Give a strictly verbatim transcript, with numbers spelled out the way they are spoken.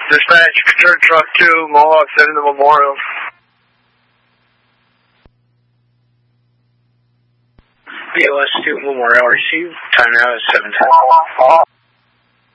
Dispatch, return truck two, Mohawk seven to Memorial. B O S two, Memorial received. Time now is seven ten.